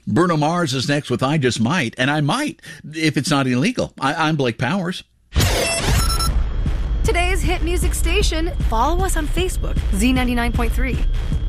Bruno Mars is next with I Just Might, and I might, if it's not illegal. I'm Blake Powers. Today's hit music station. Follow us on Facebook, Z99.3.